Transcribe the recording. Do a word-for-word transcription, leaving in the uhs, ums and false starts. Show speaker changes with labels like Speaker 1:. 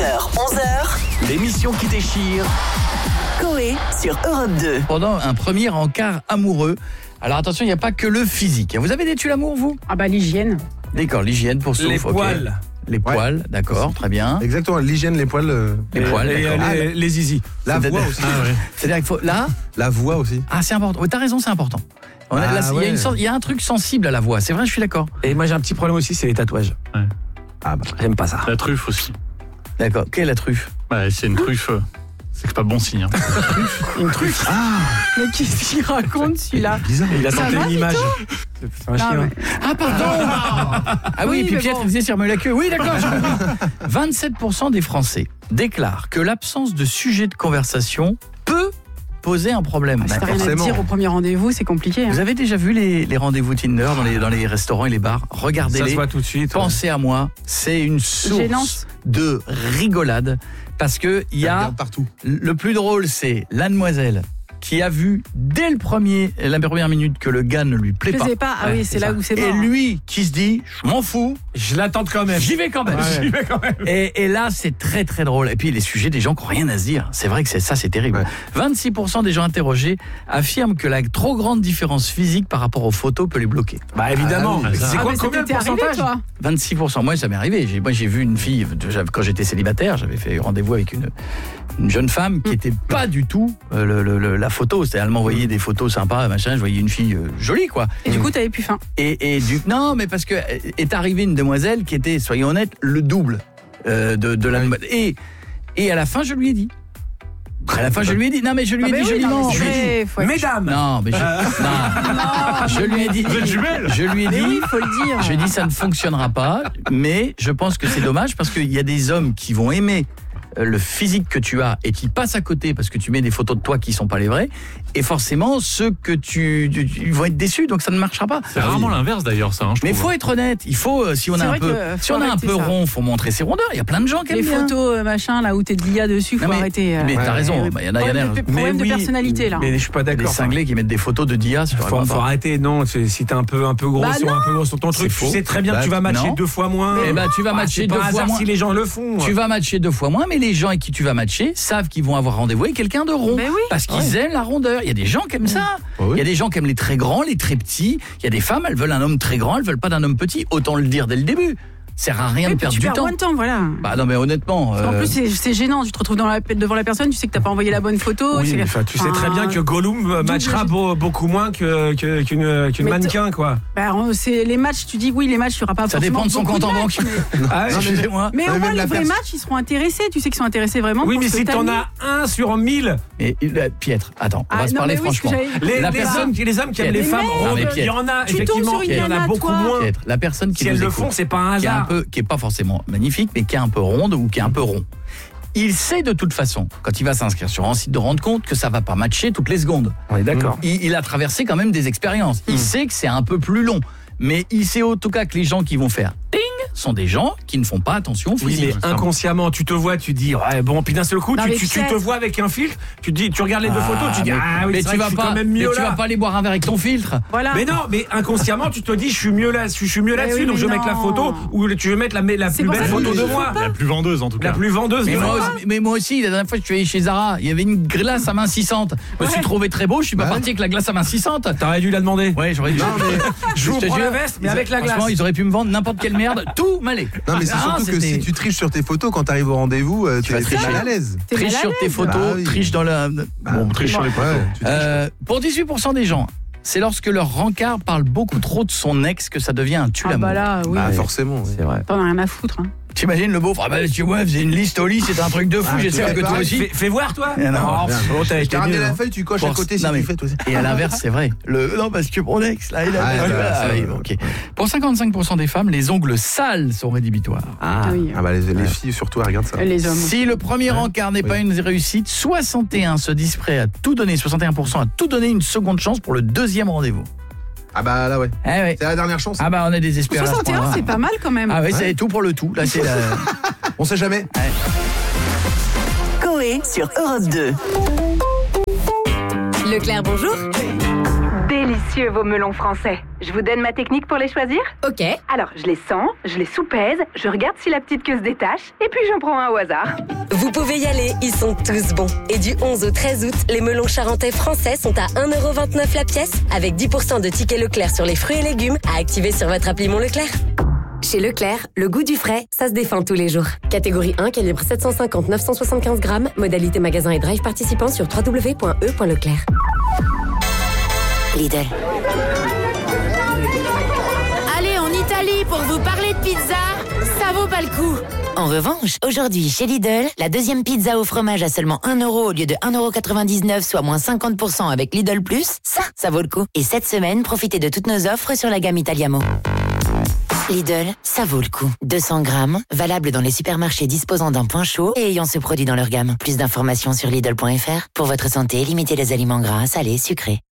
Speaker 1: heures, onze heures,
Speaker 2: L'émission qui déchire.
Speaker 1: Coé sur Europe deux.
Speaker 2: Pendant un premier encart amoureux. Alors attention, il n'y a pas que le physique. Vous avez des tuiles l'amour, vous ?
Speaker 3: Ah bah l'hygiène.
Speaker 2: D'accord, l'hygiène pour souffle.
Speaker 4: Les
Speaker 2: ok.
Speaker 4: poils.
Speaker 2: Les poils, ouais. D'accord, très bien.
Speaker 5: Exactement, l'hygiène, les poils. euh,
Speaker 2: Les
Speaker 4: Et-
Speaker 2: poils,
Speaker 4: et,
Speaker 2: d'accord.
Speaker 4: euh,
Speaker 2: Ah,
Speaker 4: les, les zizi.
Speaker 5: La
Speaker 2: C'est-
Speaker 5: voix aussi.
Speaker 4: Ah, ouais.
Speaker 2: C'est-à-dire qu'il faut... Là
Speaker 5: La voix aussi.
Speaker 2: Ah, c'est important. Oui, t'as raison, c'est important. On a-
Speaker 5: Ah,
Speaker 2: là, il y a
Speaker 5: ouais.
Speaker 2: une sorte- il y a un truc sensible à la voix. C'est vrai, je suis d'accord.
Speaker 4: Et moi j'ai un petit problème aussi, c'est les tatouages.
Speaker 5: Ah bah.
Speaker 4: J'aime pas ça.
Speaker 6: La truffe aussi.
Speaker 2: D'accord. Quelle est la truffe ?
Speaker 6: Bah, c'est une truffe. euh, C'est que pas bon signe. hein.
Speaker 3: Une truffe. Mais qu'est-ce qu'il raconte celui-là ?
Speaker 5: Bizarre.
Speaker 4: Il a
Speaker 3: Ça
Speaker 4: tenté
Speaker 3: va,
Speaker 4: une image. C'est un
Speaker 3: Non,
Speaker 4: chien.
Speaker 3: mais-
Speaker 2: Ah, pardon Ah oui,
Speaker 3: Oui,
Speaker 2: et puis
Speaker 3: mais
Speaker 2: Pierre
Speaker 3: bon.
Speaker 2: il disait sur la queue. Oui, d'accord, j'ai compris. vingt-sept pour cent des Français déclarent que l'absence de sujet de conversation peut poser un problème.
Speaker 3: Si t'as rien à
Speaker 5: forcément.
Speaker 3: dire au premier rendez-vous, c'est compliqué. hein.
Speaker 2: Vous avez déjà vu les, les rendez-vous Tinder dans les, dans les restaurants et les bars ?
Speaker 4: Ça se
Speaker 2: Regardez-les.
Speaker 4: voit tout de suite.
Speaker 2: Pensez à moi, c'est une source
Speaker 3: Gênance.
Speaker 2: de rigolade parce que il y
Speaker 5: Ça
Speaker 2: a
Speaker 5: regarde partout.
Speaker 2: le plus drôle, c'est la demoiselle qui a vu dès le premier la première minute que le gars ne lui plaît
Speaker 3: Je
Speaker 2: pas.
Speaker 3: sais pas. Ah
Speaker 2: Ouais,
Speaker 3: oui, c'est là
Speaker 2: ça.
Speaker 3: où c'est
Speaker 2: Et
Speaker 3: mort.
Speaker 2: lui qui se dit, je m'en fous,
Speaker 4: Je l'attends quand même.
Speaker 2: j'y vais quand même.
Speaker 4: Ouais. J'y vais quand même.
Speaker 2: Et, et là, c'est très très drôle. Et puis les sujets des gens qui n'ont rien à se dire. C'est vrai que c'est ça, c'est terrible.
Speaker 5: Ouais.
Speaker 2: vingt-six pour cent des gens interrogés affirment que la trop grande différence physique par rapport aux photos peut les bloquer.
Speaker 4: Bah évidemment.
Speaker 5: Ah, oui.
Speaker 4: C'est
Speaker 3: Ah,
Speaker 4: quoi
Speaker 3: mais ça
Speaker 4: combien de
Speaker 3: t'était arrivé,
Speaker 4: pourcentage
Speaker 3: toi ?
Speaker 2: vingt-six pour cent. Moi, ça m'est arrivé. J'ai, moi, j'ai vu une fille, j'avais- quand j'étais célibataire, j'avais fait rendez-vous avec une, une jeune femme qui était pas du tout euh, le, le- le- la photo. C'est, elle m'envoyait des photos sympas, machin. Je voyais une fille euh, jolie, quoi.
Speaker 3: Et du coup, t'avais plus faim.
Speaker 2: Et, et du, non, mais parce que est arrivée une demoiselle qui était, soyons honnêtes, le double euh, de, de la. Et, et à la fin, je lui ai dit. À la fin, je lui ai dit. Non, mais je lui ai
Speaker 3: Ah, mais
Speaker 2: dit
Speaker 3: oui, non,
Speaker 2: joliment.
Speaker 3: mais
Speaker 2: Je lui ai dit-
Speaker 3: c'est vrai, faut être-
Speaker 4: Mesdames.
Speaker 2: Non, mais je, non, je lui ai dit.
Speaker 6: Vous êtes jumelles ?
Speaker 2: Je lui ai
Speaker 3: Mais
Speaker 2: dit.
Speaker 3: oui, faut le dire.
Speaker 2: Je lui ai dit ça ne fonctionnera pas, mais je pense que c'est dommage parce qu'il y a des hommes qui vont aimer euh, le physique que tu as et qui passent à côté parce que tu mets des photos de toi qui sont pas les vraies, et forcément ceux que tu, tu- tu- ils vont être déçus, donc ça ne marchera pas.
Speaker 6: C'est rarement l'inverse d'ailleurs, ça. Hein, je
Speaker 2: Mais il
Speaker 6: trouve.
Speaker 2: faut être honnête, il faut euh, si on
Speaker 3: C'est
Speaker 2: a un
Speaker 3: vrai
Speaker 2: peu
Speaker 3: que
Speaker 2: si
Speaker 3: faut
Speaker 2: on a un
Speaker 3: arrêter
Speaker 2: peu
Speaker 3: ça.
Speaker 2: rond, faut montrer ses rondeurs. Il y a plein de gens qui aiment
Speaker 3: Les
Speaker 2: bien.
Speaker 3: photos, euh, machin, là où t'es de l'I A dessus, faut
Speaker 2: Non, mais-
Speaker 3: arrêter. euh,
Speaker 2: mais t'as
Speaker 3: ouais,
Speaker 2: raison,
Speaker 3: ouais.
Speaker 2: bah, il y en a- il y en a-
Speaker 3: Problème de, problème de
Speaker 4: oui,
Speaker 3: personnalité, là.
Speaker 4: Mais je suis pas
Speaker 2: Les
Speaker 4: d'accord.
Speaker 2: cinglés qui mettent des photos de Dia sur
Speaker 4: Faut, faut arrêter, non, c'est- si t'es un peu, un peu gros
Speaker 3: Bah
Speaker 4: sur
Speaker 3: non.
Speaker 4: un peu gros sur ton truc,
Speaker 2: faux.
Speaker 4: tu sais très bien que tu vas matcher
Speaker 2: Non.
Speaker 4: deux fois moins.
Speaker 2: Eh ben, tu vas
Speaker 4: Ah,
Speaker 2: matcher
Speaker 4: c'est
Speaker 2: deux
Speaker 4: pas un
Speaker 2: fois
Speaker 4: hasard
Speaker 2: moins.
Speaker 4: si les gens le font.
Speaker 2: Tu vas matcher deux fois moins, mais les gens avec qui tu vas matcher savent qu'ils vont avoir rendez-vous avec quelqu'un de rond.
Speaker 3: Ben oui.
Speaker 2: Parce qu'ils aiment la rondeur. Il y a des gens qui aiment ça.
Speaker 5: Ah oui.
Speaker 2: Il y a des gens qui aiment les très grands, les très petits. Il y a des femmes, elles veulent un homme très grand, elles veulent pas d'un homme petit. Autant le dire dès le début. Ça sert à rien
Speaker 3: Oui,
Speaker 2: de
Speaker 3: puis
Speaker 2: perdre
Speaker 3: tu
Speaker 2: du
Speaker 3: perds
Speaker 2: temps.
Speaker 3: moins de temps, voilà.
Speaker 2: Bah non, mais honnêtement.
Speaker 3: En
Speaker 2: euh,
Speaker 3: plus, c'est c'est gênant. Tu te retrouves dans la, devant la personne, tu sais que t'as pas envoyé la bonne photo.
Speaker 4: Oui,
Speaker 3: c'est-
Speaker 4: mais enfin, tu sais très
Speaker 3: Enfin,
Speaker 4: bien que Gollum euh, matchera beau- beaucoup moins que- que- qu'une qu'une
Speaker 3: Mais
Speaker 4: mannequin, quoi.
Speaker 3: bah, on- c'est les matchs. Tu dis oui, les matchs, tu auras pas
Speaker 2: ça
Speaker 3: forcément
Speaker 2: dépend de son
Speaker 3: beaucoup
Speaker 2: compte en
Speaker 3: matchs,
Speaker 2: banque.
Speaker 3: mais-
Speaker 4: Ah,
Speaker 2: Non,
Speaker 4: je-
Speaker 2: excusez-moi.
Speaker 3: Mais au
Speaker 5: Ouais,
Speaker 3: moins,
Speaker 5: même
Speaker 3: les
Speaker 5: la
Speaker 3: vrais
Speaker 5: pers-
Speaker 3: matchs, ils seront intéressés. Tu sais qu'ils sont intéressés vraiment.
Speaker 4: Oui,
Speaker 3: pour
Speaker 4: mais
Speaker 3: ce
Speaker 4: si
Speaker 3: que
Speaker 4: t'en
Speaker 3: t'as
Speaker 4: as un sur mille,
Speaker 2: Mais euh, Pietre, attends, on
Speaker 3: Ah,
Speaker 2: va se
Speaker 3: non,
Speaker 2: parler
Speaker 3: mais oui, ce que
Speaker 2: franchement.
Speaker 3: j'allais-
Speaker 4: les,
Speaker 2: La
Speaker 4: les
Speaker 2: personne-
Speaker 4: hommes, qui- les hommes qui aiment les
Speaker 2: Mais
Speaker 4: femmes
Speaker 3: mec,
Speaker 4: rondes,
Speaker 2: non, mais
Speaker 4: il y
Speaker 2: Pierre,
Speaker 4: en a,
Speaker 3: tu tombes
Speaker 4: effectivement,
Speaker 3: sur une
Speaker 4: il y en a
Speaker 3: nana,
Speaker 4: beaucoup
Speaker 3: toi.
Speaker 4: moins.
Speaker 2: Pietre, la personne qui
Speaker 4: Si elles
Speaker 2: nous
Speaker 4: le
Speaker 2: écoute,
Speaker 4: font, c'est pas un
Speaker 2: qui est un
Speaker 4: hasard.
Speaker 2: peu, qui est pas forcément magnifique, mais qui est un peu ronde ou qui est un peu rond. Il sait de toute façon, quand il va s'inscrire sur un site de rendre compte, que ça va pas matcher toutes les secondes.
Speaker 4: On est d'accord.
Speaker 2: Il, il a traversé quand même des expériences. Il sait que c'est un peu plus long. Mais il sait en tout cas que les gens qui vont faire ting sont des gens qui ne font pas attention au
Speaker 4: Oui,
Speaker 2: physique.
Speaker 4: mais inconsciemment, tu te vois, tu dis, ouais, bon, puis d'un seul coup,
Speaker 3: Non,
Speaker 4: tu,
Speaker 3: mais
Speaker 4: tu, tu
Speaker 3: Pierre-
Speaker 4: te vois avec un filtre, tu te dis, tu regardes les deux photos, tu dis,
Speaker 2: mais,
Speaker 4: ah oui,
Speaker 2: mais
Speaker 4: c'est
Speaker 2: tu
Speaker 4: vrai que
Speaker 2: vas
Speaker 4: je suis
Speaker 2: pas,
Speaker 4: quand même
Speaker 2: mais
Speaker 4: mieux
Speaker 2: tu
Speaker 4: là.
Speaker 2: vas pas aller boire un verre avec ton filtre.
Speaker 3: Voilà.
Speaker 4: Mais non, mais inconsciemment, tu te dis, je suis mieux là, je suis mieux
Speaker 3: Mais
Speaker 4: là-dessus,
Speaker 3: oui,
Speaker 4: donc
Speaker 3: mais
Speaker 4: je vais mettre la
Speaker 3: non.
Speaker 4: photo ou tu veux mettre la, la
Speaker 3: C'est
Speaker 4: plus
Speaker 3: pour
Speaker 4: belle
Speaker 3: ça que
Speaker 4: photo
Speaker 3: je
Speaker 4: de
Speaker 3: dis
Speaker 4: moi,
Speaker 6: La plus vendeuse en tout cas.
Speaker 4: la plus vendeuse
Speaker 2: Mais
Speaker 4: de
Speaker 2: moi,
Speaker 4: moi.
Speaker 2: aussi, mais moi aussi, la dernière fois que je suis allé chez Zara, il y avait une glace amincissante. Je me suis
Speaker 3: Ouais.
Speaker 2: trouvé très beau, je suis pas
Speaker 5: Bah
Speaker 2: parti avec la glace amincissante.
Speaker 4: T'aurais dû la demander.
Speaker 2: Ouais, j'aurais dû.
Speaker 4: Je vous
Speaker 2: te
Speaker 4: prends la
Speaker 2: jure,
Speaker 4: veste, mais
Speaker 2: ils-
Speaker 4: avec la glace.
Speaker 2: Franchement, ils auraient pu me vendre n'importe quelle merde, tout m'allait.
Speaker 5: Non, mais c'est
Speaker 2: Ah,
Speaker 5: surtout que
Speaker 2: c'était-
Speaker 5: si tu triches sur tes photos, quand t'arrives au rendez-vous, euh,
Speaker 2: Tu vas
Speaker 5: t'es t'es
Speaker 2: tricher.
Speaker 5: mal à l'aise.
Speaker 3: T'es
Speaker 2: triche
Speaker 3: mal à
Speaker 2: sur tes
Speaker 3: l'aise.
Speaker 2: photos,
Speaker 5: Bah oui.
Speaker 2: triche dans la.
Speaker 6: Bon, triche sur les photos.
Speaker 5: Ouais, tu triches.
Speaker 2: Euh, pour dix-huit pour cent des gens, c'est lorsque leur rencard parle beaucoup trop de son ex que ça devient un tue
Speaker 3: Ah
Speaker 2: l'amour.
Speaker 3: bah là, oui.
Speaker 5: Bah, forcément. oui.
Speaker 4: C'est vrai.
Speaker 3: T'en as rien à foutre. Hein.
Speaker 2: T'imagines le beauf, ah bah tu vois, faisait une liste au lit, c'est un truc de fou,
Speaker 5: Ah,
Speaker 2: j'espère
Speaker 5: tu
Speaker 2: que
Speaker 5: fais
Speaker 2: toi
Speaker 5: pareil,
Speaker 2: aussi.
Speaker 4: Fais, fais voir, toi.
Speaker 2: Non, non,
Speaker 4: Oh,
Speaker 5: Bien.
Speaker 4: oh, t'as
Speaker 5: Je
Speaker 4: été
Speaker 5: t'ai ramené
Speaker 4: nul,
Speaker 5: la
Speaker 4: hein.
Speaker 5: feuille, tu coches
Speaker 2: Pour-
Speaker 5: à côté si
Speaker 2: non,
Speaker 5: tu
Speaker 2: mais-
Speaker 5: fais toi aussi.
Speaker 2: Et à l'inverse, c'est vrai. Le, non, parce que mon ex, là, il a.
Speaker 5: Ah,
Speaker 2: Ah,
Speaker 5: bah,
Speaker 2: ah,
Speaker 5: ça,
Speaker 2: oui,
Speaker 5: ouais.
Speaker 2: ok. Pour cinquante-cinq pour cent des femmes, les ongles sales sont rédhibitoires.
Speaker 4: Ah,
Speaker 3: oui.
Speaker 5: Ah bah les, les filles surtout, elles regardent ça.
Speaker 3: Les hommes.
Speaker 2: Si le premier encart n'est pas une réussite, soixante et un se disent prêts à tout donner, soixante et un pour cent à tout donner une seconde chance pour le deuxième rendez-vous.
Speaker 5: Ah bah là ouais.
Speaker 2: Eh ouais.
Speaker 5: C'est la dernière chance.
Speaker 2: Ah bah on est désespérés. à ce
Speaker 3: soixante et un,
Speaker 2: point-là.
Speaker 3: c'est pas mal quand même.
Speaker 2: Ah ouais, c'est tout pour le tout. Là, c'est la...
Speaker 5: On sait jamais.
Speaker 1: Coé sur Europe deux.
Speaker 7: Leclerc, bonjour.
Speaker 8: Délicieux vos melons français.
Speaker 7: Je vous donne ma technique pour les choisir?
Speaker 8: Ok.
Speaker 7: Alors, je les sens, je les soupèse, je regarde si la petite queue se détache, et puis j'en prends un au hasard.
Speaker 8: Vous pouvez y aller, ils sont tous bons. Et du onze au treize août, les melons charentais français sont à un euro vingt-neuf la pièce, avec dix pour cent de tickets Leclerc sur les fruits et légumes à activer sur votre appli Mon Leclerc. Chez Leclerc, le goût du frais, ça se défend tous les jours. Catégorie un, calibre sept cent cinquante à neuf cent soixante-quinze grammes, modalité magasin et drive participant sur w w w point e point leclerc.
Speaker 9: Lidl.
Speaker 10: Allez, en Italie, pour vous parler de pizza, ça vaut pas le coup.
Speaker 9: En revanche, aujourd'hui, chez Lidl, la deuxième pizza au fromage à seulement un euro au lieu de un euro quatre-vingt-dix-neuf, soit moins cinquante pour cent avec Lidl Plus, ça, ça vaut le coup. Et cette semaine, profitez de toutes nos offres sur la gamme Italiamo. Lidl, ça vaut le coup. deux cents grammes, valable dans les supermarchés disposant d'un point chaud et ayant ce produit dans leur gamme. Plus d'informations sur Lidl point f r. Pour votre santé, limitez les aliments gras, salés, sucrés.